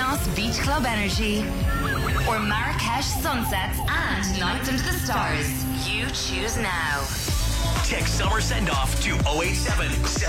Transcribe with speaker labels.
Speaker 1: Mykonos Beach Club Energy, or Marrakesh sunsets and nights under the stars. You choose now.
Speaker 2: Text Summer Send Off to 087